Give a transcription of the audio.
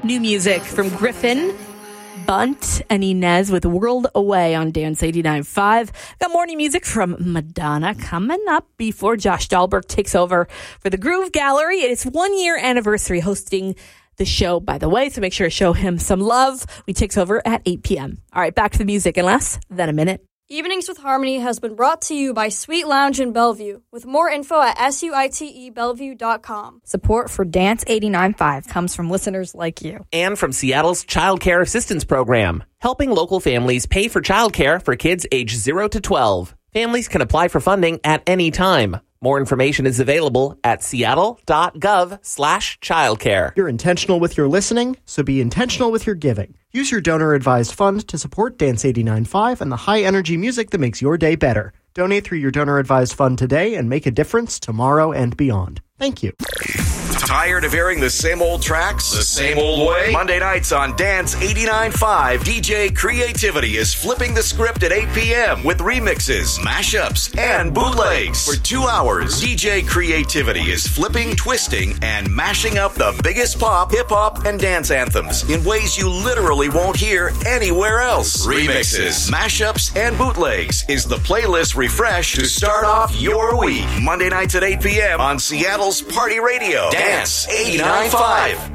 New music from Griffin, Bunt, and Inez with World Away on Dance 89.5. Got morning music from Madonna coming up before Josh Dahlberg takes over for the Groove Gallery. It's 1 year anniversary hosting the show, by the way, so make sure to show him some love. We takes over at 8 p.m. All right, back to the music in less than a minute. Evenings with Harmony has been brought to you by Sweet Lounge in Bellevue, with more info at suitebellevue.com. Support for Dance 89.5 comes from listeners like you. And from Seattle's Child Care Assistance Program, helping local families pay for childcare for kids age 0 to 12. Families can apply for funding at any time. More information is available at seattle.gov/childcare. You're intentional with your listening, so be intentional with your giving. Use your donor-advised fund to support Dance 89.5 and the high-energy music that makes your day better. Donate through your donor-advised fund today and make a difference tomorrow and beyond. Thank you. Tired of hearing the same old tracks, the same old way? Monday nights on Dance 89.5, DJ Creativity is flipping the script at 8 p.m. with remixes, mashups, and bootlegs. For 2 hours, DJ Creativity is flipping, twisting, and mashing up the biggest pop, hip-hop, and dance anthems in ways you literally won't hear anywhere else. Remixes, mashups, and bootlegs is the playlist refresh to start off your week. Monday nights at 8 p.m. on Seattle's Party Radio. Dance 89.5.